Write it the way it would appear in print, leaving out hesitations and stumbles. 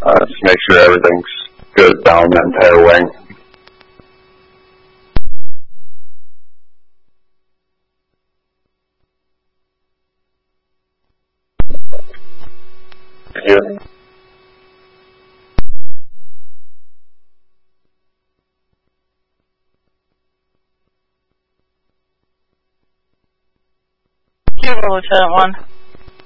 Just make sure everything's good down the entire wing. Here. Lieutenant 1.